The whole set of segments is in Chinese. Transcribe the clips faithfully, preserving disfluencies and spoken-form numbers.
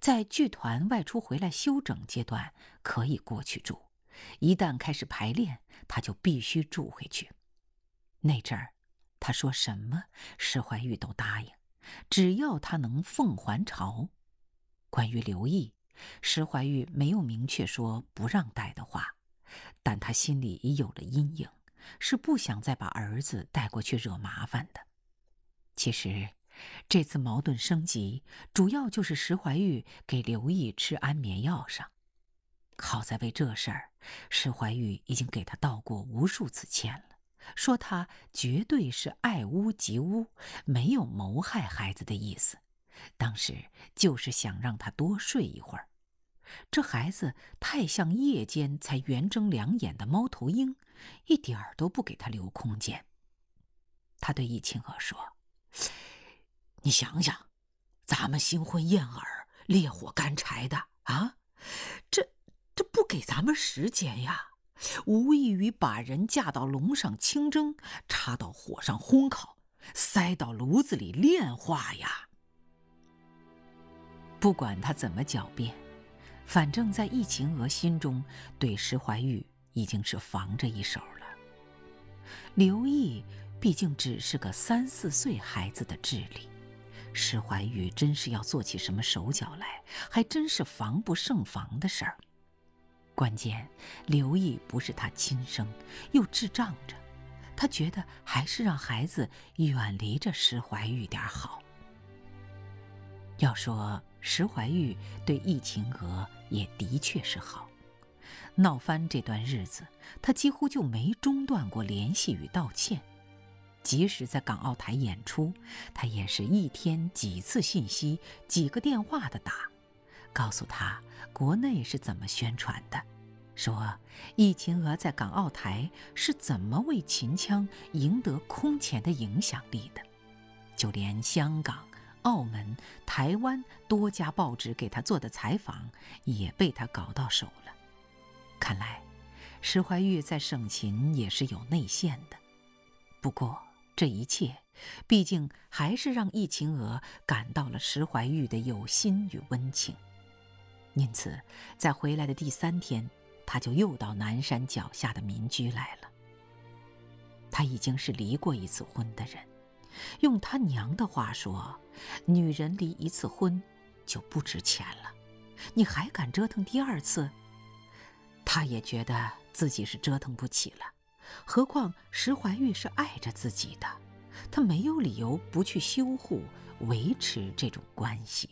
在剧团外出回来休整阶段可以过去住，一旦开始排练，他就必须住回去。那阵儿，他说什么，施怀玉都答应，只要他能奉还朝。关于刘毅，施怀玉没有明确说不让带的话，但他心里已有了阴影，是不想再把儿子带过去惹麻烦的。其实，这次矛盾升级，主要就是施怀玉给刘毅吃安眠药上。好在为这事儿，施怀玉已经给他道过无数次歉了，说他绝对是爱屋及乌，没有谋害孩子的意思，当时就是想让他多睡一会儿。这孩子太像夜间才圆睁两眼的猫头鹰，一点儿都不给他留空间。他对易清娥说：“你想想，咱们新婚燕尔，烈火干柴的啊，这这不给咱们时间呀，无异于把人架到笼上清蒸，插到火上烘烤，塞到炉子里炼化呀。”不管他怎么狡辩，反正在易秦娥心中，对施怀玉已经是防着一手了。刘毅毕竟只是个三四岁孩子的智力，施怀玉真是要做起什么手脚来，还真是防不胜防的事儿。关键刘毅不是他亲生，又智障着，他觉得还是让孩子远离着施怀玉点好。要说施怀玉对易秦娥也的确是好，闹翻这段日子，他几乎就没中断过联系与道歉。即使在港澳台演出，他也是一天几次信息、几个电话的打，告诉他国内是怎么宣传的，说易秦娥在港澳台是怎么为秦腔赢得空前的影响力的。就连香港、澳门、台湾多家报纸给他做的采访也被他搞到手了。看来施怀玉在省秦也是有内线的。不过这一切毕竟还是让易秦娥感到了施怀玉的有心与温情。因此在回来的第三天，他就又到南山脚下的民居来了。他已经是离过一次婚的人，用他娘的话说，女人离一次婚就不值钱了，你还敢折腾第二次？他也觉得自己是折腾不起了，何况施怀玉是爱着自己的，他没有理由不去修护、维持这种关系。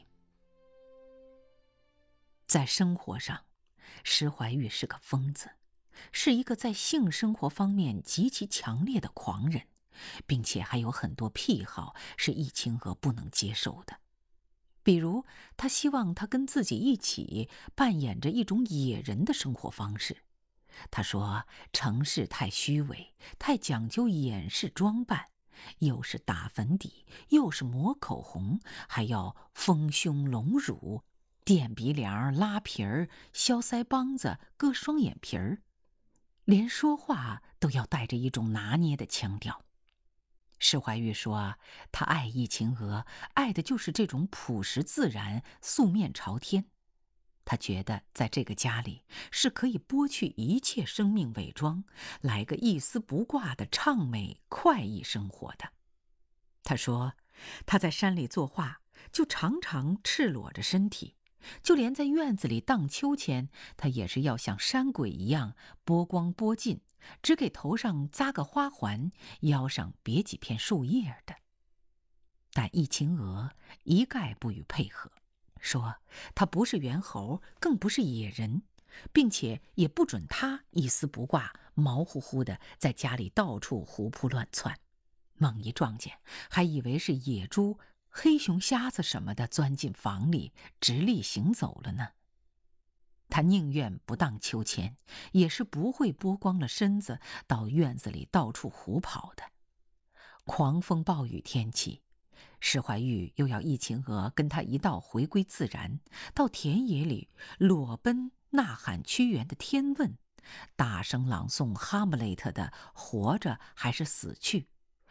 在生活上，施怀玉是个疯子，是一个在性生活方面极其强烈的狂人，并且还有很多癖好是易秦娥不能接受的。比如他希望他跟自己一起扮演着一种野人的生活方式。他说城市太虚伪，太讲究掩饰装扮，又是打粉底，又是抹口红，还要丰胸隆乳，垫鼻梁、拉皮儿、削腮帮子、割双眼皮儿，连说话都要带着一种拿捏的腔调。施怀玉说他爱易秦娥，爱的就是这种朴实自然、素面朝天。他觉得在这个家里是可以剥去一切生命伪装，来个一丝不挂的畅美快意生活的。他说他在山里作画，就常常赤裸着身体，就连在院子里荡秋千，他也是要像山鬼一样剥光剥尽，只给头上扎个花环，腰上别几片树叶的。但易秦娥一概不予配合，说他不是猿猴，更不是野人，并且也不准他一丝不挂、毛乎乎的在家里到处胡扑乱窜，猛一撞见还以为是野猪、黑熊、瞎子什么的钻进房里直立行走了呢。他宁愿不荡秋千，也是不会剥光了身子到院子里到处胡跑的。狂风暴雨天气，施怀玉又要易秦娥跟他一道回归自然，到田野里裸奔呐喊屈原的天问，大声朗诵哈姆雷特的活着还是死去，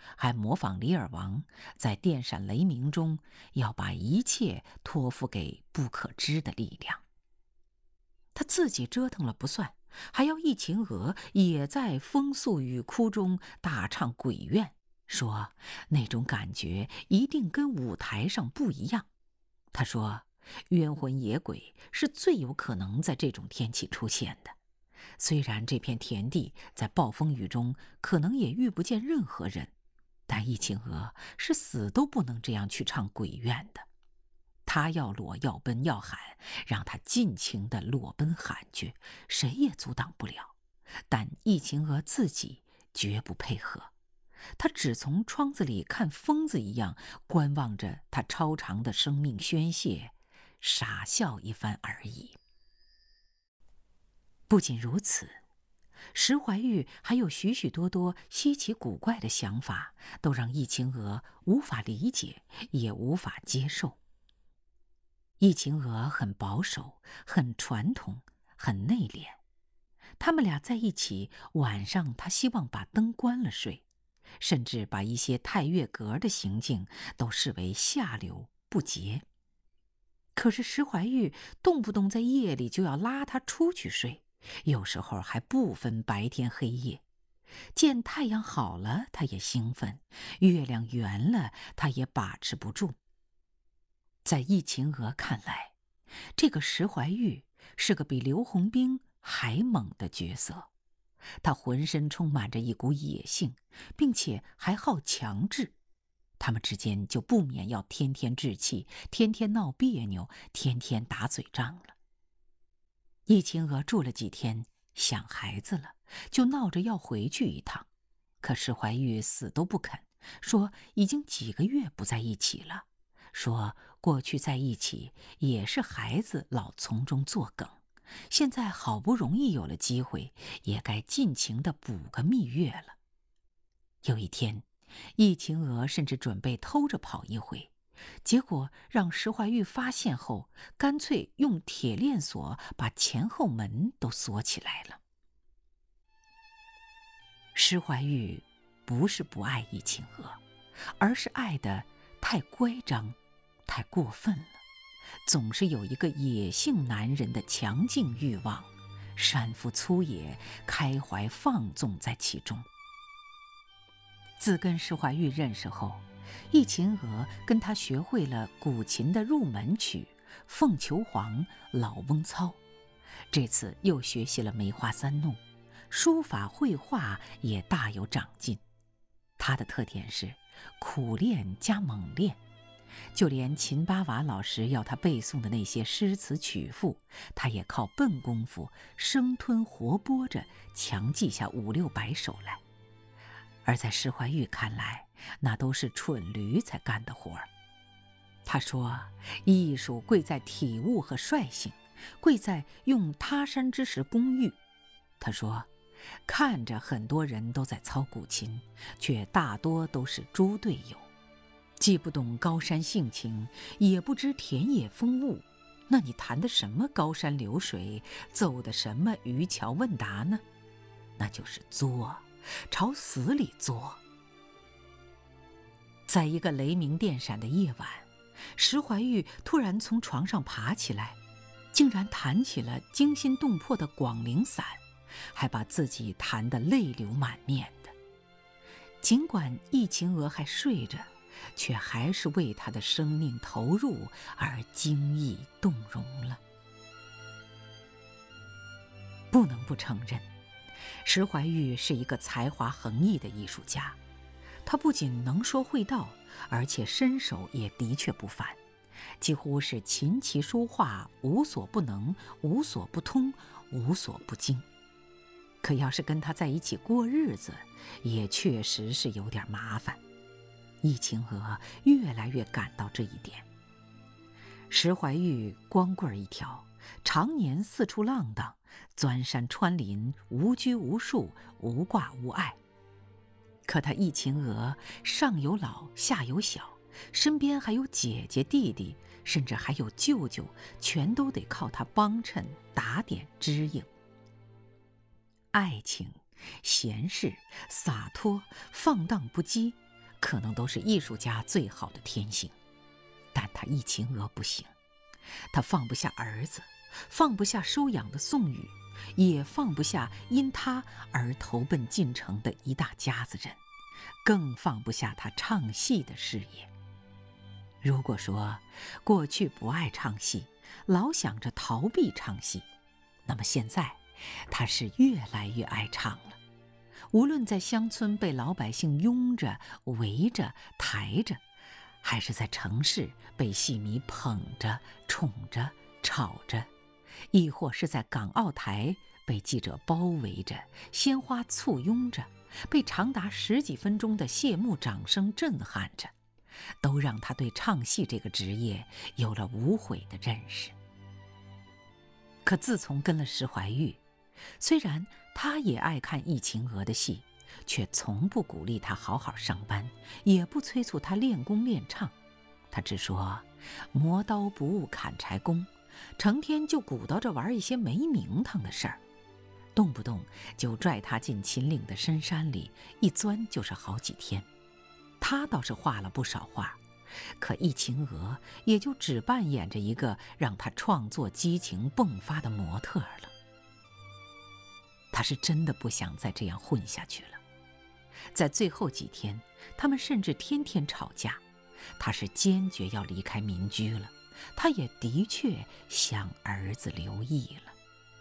还模仿李尔王，在电闪雷鸣中要把一切托付给不可知的力量。他自己折腾了不算，还要易秦娥也在风宿雨哭中大唱鬼怨，说那种感觉一定跟舞台上不一样。他说冤魂野鬼是最有可能在这种天气出现的，虽然这片田地在暴风雨中可能也遇不见任何人，但易秦娥是死都不能这样去唱鬼怨的。他要裸要奔要喊，让他尽情地裸奔喊去，谁也阻挡不了。但易秦娥自己绝不配合，他只从窗子里看疯子一样观望着他超长的生命宣泄，傻笑一番而已。不仅如此，石怀玉还有许许多多稀奇古怪的想法，都让易秦娥无法理解，也无法接受。易秦娥很保守，很传统，很内敛。他们俩在一起，晚上他希望把灯关了睡，甚至把一些太月阁的行径都视为下流不洁。可是石怀玉动不动在夜里就要拉他出去睡，有时候还不分白天黑夜。见太阳好了他也兴奋，月亮圆了他也把持不住。在易秦娥看来，这个石怀玉是个比刘洪兵还猛的角色，他浑身充满着一股野性，并且还好强制。他们之间就不免要天天置气，天天闹别扭，天天打嘴仗了。易秦娥住了几天，想孩子了，就闹着要回去一趟，可石怀玉死都不肯，说已经几个月不在一起了，说过去在一起也是孩子老从中作梗，现在好不容易有了机会，也该尽情地补个蜜月了。有一天，易秦娥甚至准备偷着跑一回，结果让石怀玉发现后，干脆用铁链锁把前后门都锁起来了。石怀玉不是不爱易秦娥，而是爱得太乖张，太过分了，总是有一个野性男人的强劲欲望，山腹粗野，开怀放纵在其中。自跟石怀玉认识后，易秦娥跟他学会了古琴的入门曲《凤求凰》《老翁操》，这次又学习了梅花三弄，书法绘画也大有长进。他的特点是苦练加猛练，就连秦八娃老师要他背诵的那些诗词曲赋，他也靠笨功夫生吞活剥着强记下五六百首来。而在石怀玉看来，那都是蠢驴才干的活儿。他说艺术贵在体悟和率性，贵在用他山之石攻玉。他说看着很多人都在操古琴，却大多都是猪队友，既不懂高山性情，也不知田野风物，那你弹的什么高山流水，奏的什么渔樵问答呢？那就是作，朝死里作。在一个雷鸣电闪的夜晚，石怀玉突然从床上爬起来，竟然弹起了惊心动魄的《广陵散》，还把自己弹得泪流满面的。尽管易秦娥还睡着，却还是为他的生命投入而惊异动容了。不能不承认，石怀玉是一个才华横溢的艺术家。他不仅能说会道，而且身手也的确不凡，几乎是琴棋书画无所不能，无所不通，无所不精。可要是跟他在一起过日子，也确实是有点麻烦。易秦娥越来越感到这一点。石怀玉光棍一条，常年四处浪荡，钻山穿林，无拘无束，无挂无碍。可他易秦娥上有老下有小，身边还有姐姐弟弟，甚至还有舅舅，全都得靠他帮衬打点支应。爱情、闲事、洒脱、放荡不羁， 可能都是艺术家最好的天性，但他易秦娥不行，他放不下儿子，放不下收养的宋宇，也放不下因他而投奔晋城的一大家子人，更放不下他唱戏的事业。如果说过去不爱唱戏，老想着逃避唱戏，那么现在他是越来越爱唱了。无论在乡村被老百姓拥着、围着、抬着，还是在城市被戏迷捧着、宠着、吵着，亦或是在港澳台被记者包围着、鲜花簇拥着，被长达十几分钟的谢幕掌声震撼着，都让他对唱戏这个职业有了无悔的认识。可自从跟了石怀玉，虽然他也爱看易秦娥的戏，却从不鼓励他好好上班，也不催促他练功练唱。他只说磨刀不误砍柴工，成天就鼓捣着玩一些没名堂的事儿，动不动就拽他进秦岭的深山里，一钻就是好几天。他倒是画了不少画，可易秦娥也就只扮演着一个让他创作激情迸发的模特了。他是真的不想再这样混下去了。在最后几天，他们甚至天天吵架。他是坚决要离开民居了，他也的确向儿子留意了。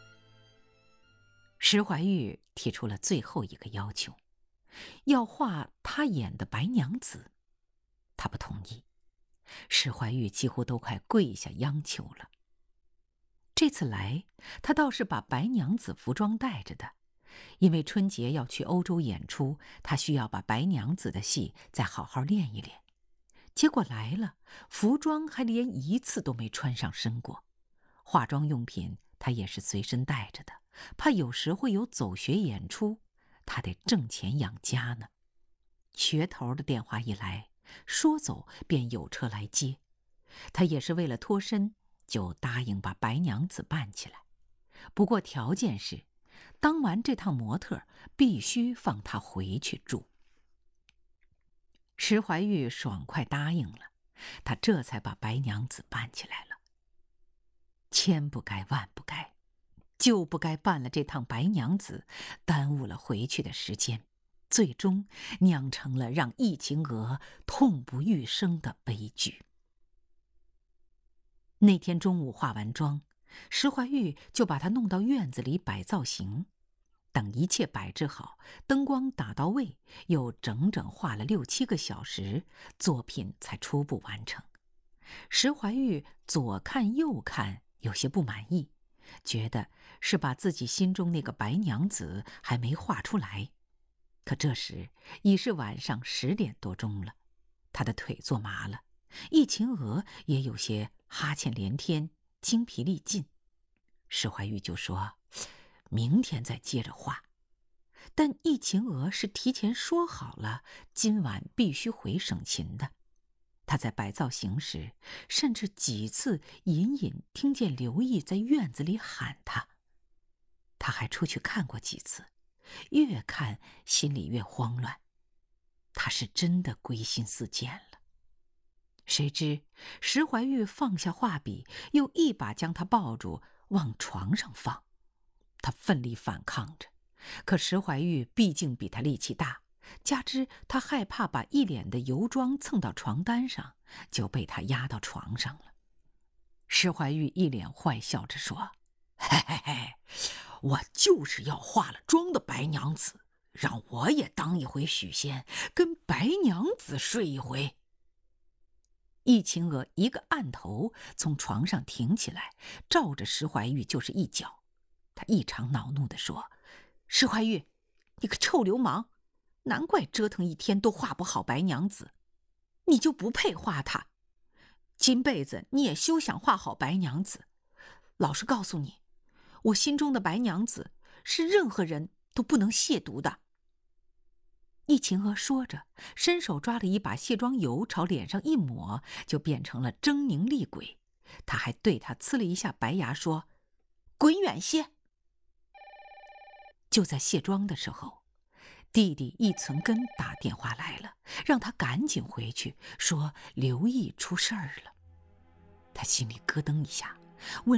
石怀玉提出了最后一个要求，要画他演的白娘子。他不同意，石怀玉几乎都快跪下央求了。这次来，他倒是把白娘子服装带着的，因为春节要去欧洲演出，他需要把白娘子的戏再好好练一练。结果来了，服装还连一次都没穿上身过，化妆用品他也是随身带着的，怕有时会有走穴演出，他得挣钱养家呢。学头的电话一来，说走便有车来接，他也是为了脱身，就答应把白娘子办起来。不过条件是，当完这趟模特必须放他回去住。石怀玉爽快答应了，他这才把白娘子办起来了。千不该万不该，就不该办了这趟白娘子，耽误了回去的时间，最终酿成了让易秦娥痛不欲生的悲剧。那天中午化完妆，石怀玉就把她弄到院子里摆造型。等一切摆置好，灯光打到位，又整整画了六七个小时，作品才初步完成。石怀玉左看右看，有些不满意，觉得是把自己心中那个白娘子还没画出来。可这时已是晚上十点多钟了，他的腿坐麻了，易秦娥也有些哈欠连天，精疲力尽。石怀玉就说明天再接着画，但易秦娥是提前说好了今晚必须回省勤的。他在摆造型时，甚至几次隐隐听见刘毅在院子里喊他。他还出去看过几次，越看心里越慌乱。他是真的归心似箭了。谁知石怀玉放下画笔，又一把将他抱住往床上放。他奋力反抗着，可石怀玉毕竟比他力气大，加之他害怕把一脸的油妆蹭到床单上，就被他压到床上了。石怀玉一脸坏笑着说：嘿嘿嘿，我就是要化了妆的白娘子，让我也当一回许仙，跟白娘子睡一回。易秦娥一个按头从床上挺起来，照着石怀玉就是一脚。他异常恼怒地说：石怀玉，你个臭流氓，难怪折腾一天都画不好白娘子，你就不配画她。今辈子你也休想画好白娘子。老实告诉你，我心中的白娘子是任何人都不能亵渎的。易秦娥说着，伸手抓了一把卸妆油朝脸上一抹，就变成了狰狞厉鬼。他还对他呲了一下白牙说：滚远些。就在卸妆的时候， 弟弟易存根打电话来了，让他赶紧回去，说刘毅出事儿了。他心里咯噔一下，问